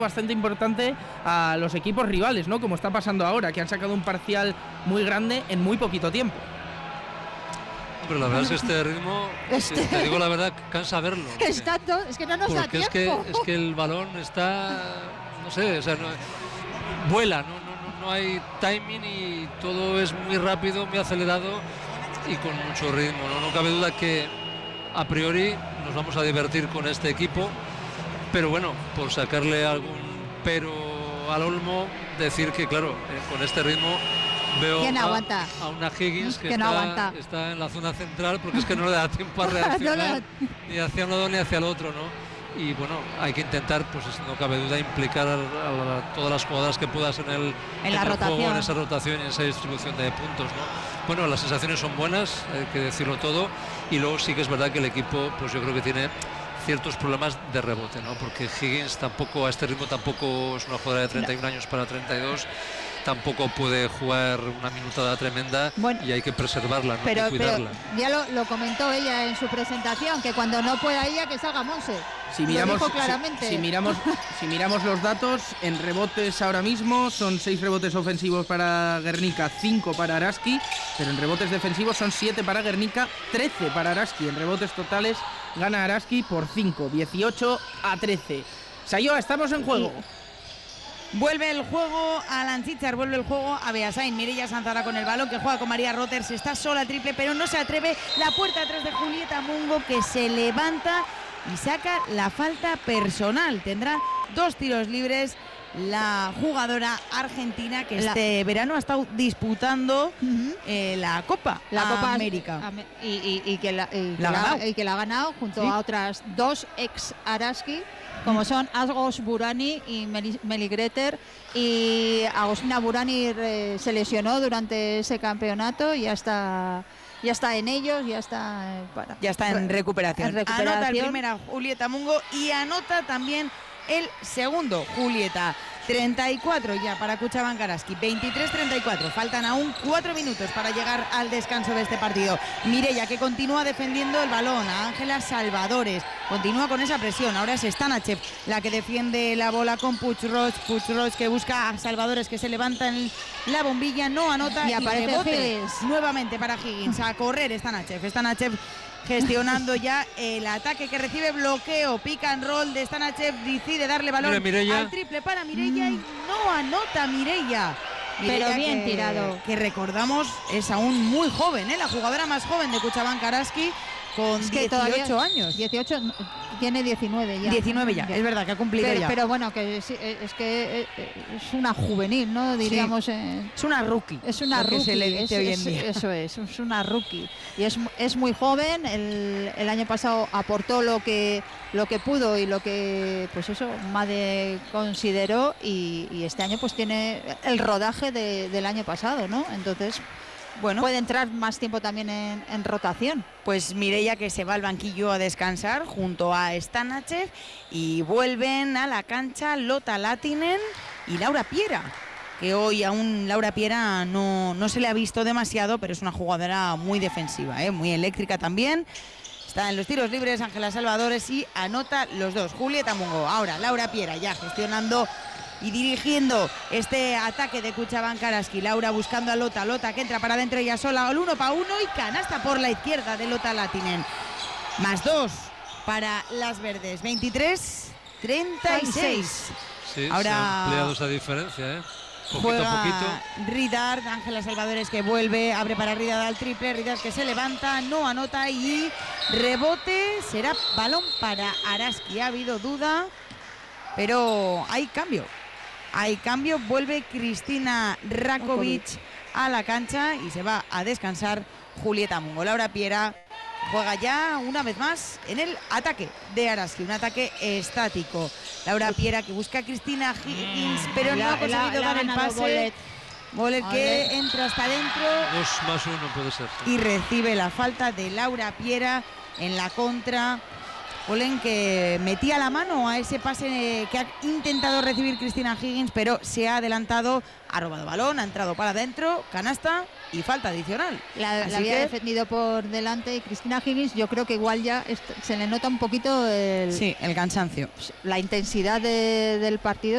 bastante importante a los equipos rivales, ¿no? Como está pasando ahora, que han sacado un parcial muy grande en muy poquito tiempo. Pero la verdad es que este ritmo, te digo la verdad, cansa verlo. Es que no nos da tiempo. Es que el balón está, no sé, o sea, vuela, no hay timing y todo es muy rápido, muy acelerado y con mucho ritmo. No cabe duda que a priori nos vamos a divertir con este equipo, pero bueno, por sacarle algún pero al Olmo, decir que claro, con este ritmo veo a una Higgins que está en la zona central, porque es que no le da tiempo a reaccionar ni hacia un lado ni hacia el otro, ¿no? Y bueno, hay que intentar, pues no cabe duda, implicar a todas las jugadoras que puedas en la rotación, juego, en esa rotación y en esa distribución de puntos, ¿no? Bueno, las sensaciones son buenas, hay que decirlo todo, y luego sí que es verdad que el equipo, pues yo creo que tiene ciertos problemas de rebote, ¿no? Porque Higgins tampoco, a este ritmo tampoco es una jugadora de 31 años para 32, tampoco puede jugar una minutada tremenda, bueno, y hay que preservarla, ¿no? Hay que cuidarla. Pero ya lo comentó ella en su presentación, que cuando no pueda ella, que salga Monse. Si miramos los datos, en rebotes ahora mismo son 6 rebotes ofensivos para Guernica, 5 para Araski, pero en rebotes defensivos son 7 para Guernica, 13 para Araski. En rebotes totales gana Araski por 5, 18-13. Sayoa, estamos en juego. Vuelve el juego a Lanchichar, vuelve el juego a Beasain. Mireia Sanzara con el balón, que juega con María Roters, está sola triple, pero no se atreve. La puerta atrás de Julieta Mungo, que se levanta y saca la falta personal. Tendrá 2 tiros libres la jugadora argentina, que este verano ha estado disputando la Copa América. Y que la ha ganado junto a otras 2 ex Araski, como son Agos Burani y Meli Greter, y Agostina Burani se lesionó durante ese campeonato y ya está en ellos, ya está en recuperación. Anota el primero Julieta Mungo y anota también el segundo Julieta. 34 ya para Cuchabank Araski, 23-34, faltan aún 4 minutos para llegar al descanso de este partido. Mireia, que continúa defendiendo el balón, a Ángela Salvadores, continúa con esa presión. Ahora es Stanachev la que defiende la bola con Puig-Roig, que busca a Salvadores, que se levanta en la bombilla, no anota y aparece nuevamente para Higgins. A correr Stanachev gestionando ya el ataque que recibe, bloqueo, pick and roll de Stanachev, decide darle balón al triple para Mireia y no anota Mireia. Pero bien tirado. Que recordamos es aún muy joven, la jugadora más joven de Cuchabank Araski, con 18 años. 18, tiene 19 ya. 19 ya, es verdad que ha cumplido ya. Pero bueno, que es que es una juvenil, ¿no? Diríamos. Sí. Es una rookie. Es una rookie. Se le dice hoy en día. Eso es una rookie. Y es muy joven. El año pasado aportó lo que pudo y lo que, pues eso, Made consideró. Y este año pues tiene el rodaje del año pasado, ¿no? Entonces, bueno, puede entrar más tiempo también en rotación. Pues Mireia, que se va al banquillo a descansar junto a Stanachev, y vuelven a la cancha Lotta Lahtinen y Laura Piera, que hoy aún Laura Piera no se le ha visto demasiado, pero es una jugadora muy defensiva, muy eléctrica también. Está en los tiros libres Ángela Salvadores y anota los 2. Julieta Mungo. Ahora Laura Piera ya gestionando y dirigiendo este ataque de Cuchabank Araski. Laura buscando a Lotta, que entra para adentro ella sola, al 1 para 1 y canasta por la izquierda de Lotta Lahtinen. Más 2 para las verdes. 23-36. Sí, ahora se ha ampliado esa diferencia, poquito a poquito. Ridard, Ángela Salvadores, que vuelve, abre para Ridard al triple, Ridard que se levanta, no anota y rebote, será balón para Araski. Ha habido duda, pero hay cambio. Vuelve Cristina Rakovic a la cancha y se va a descansar Julieta Mungo. Laura Piera juega ya una vez más en el ataque de Araski, un ataque estático. Laura Piera, que busca a Cristina Higgins, pero no ha conseguido dar el pase. Bolet que entra hasta adentro. 2+1 puede ser. Y recibe la falta de Laura Piera en la contra. Olen, que metía la mano a ese pase que ha intentado recibir Cristina Higgins, pero se ha adelantado, ha robado balón, ha entrado para adentro, canasta y falta adicional. La había defendido por delante y Cristina Higgins, yo creo que igual ya se le nota un poquito el cansancio, la intensidad del partido.